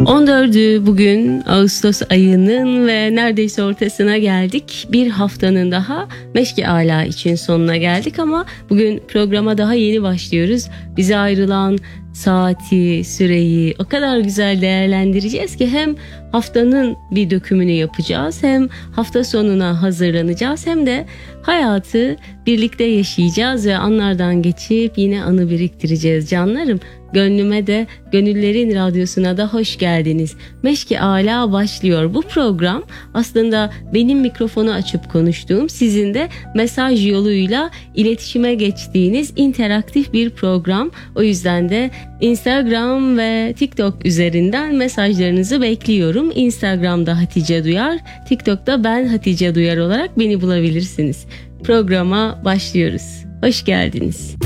14'ü bugün Ağustos ayının ve neredeyse ortasına geldik. Bir haftanın daha Meşki Ala için sonuna geldik ama bugün programa daha yeni başlıyoruz. Bize ayrılan saati, süreyi o kadar güzel değerlendireceğiz ki hem haftanın bir dökümünü yapacağız, hem hafta sonuna hazırlanacağız, hem de hayatı birlikte yaşayacağız ve anlardan geçip yine anı biriktireceğiz canlarım. Gönlüme de, Gönüllerin Radyosu'na da hoş geldiniz. Meşki Ala başlıyor. Bu program aslında benim mikrofonu açıp konuştuğum, sizin de mesaj yoluyla iletişime geçtiğiniz interaktif bir program. O yüzden de Instagram ve TikTok üzerinden mesajlarınızı bekliyorum. Instagram'da Hatice Duyar, TikTok'ta ben Hatice Duyar olarak beni bulabilirsiniz. Programa başlıyoruz. Hoş geldiniz.